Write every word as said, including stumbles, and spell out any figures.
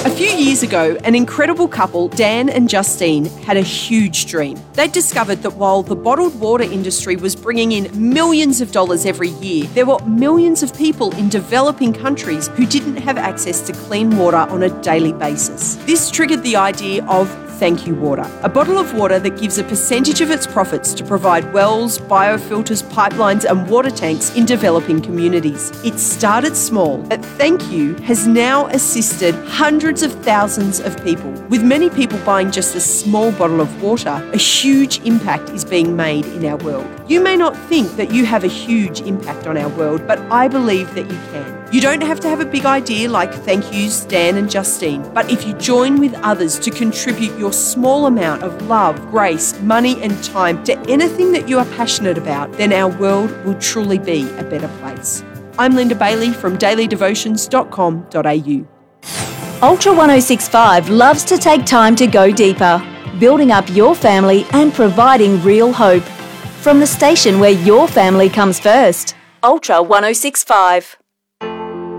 A few years ago, an incredible couple, Dan and Justine, had a huge dream. They discovered that while the bottled water industry was bringing in millions of dollars every year, there were millions of people in developing countries who didn't have access to clean water on a daily basis. This triggered the idea of Thank You Water, a bottle of water that gives a percentage of its profits to provide wells, biofilters, pipelines and water tanks in developing communities. It started small, but Thank You has now assisted hundreds of thousands of people. With many people buying just a small bottle of water, a huge impact is being made in our world. You may not think that you have a huge impact on our world, but I believe that you can. You don't have to have a big idea like Thank Yous, Dan and Justine, but if you join with others to contribute your small amount of love, grace, money and time to anything that you are passionate about, then our world will truly be a better place. I'm Linda Bailey from daily devotions dot com dot a u. Ultra ten sixty-five loves to take time to go deeper, building up your family and providing real hope. From the station where your family comes first, Ultra ten sixty-five.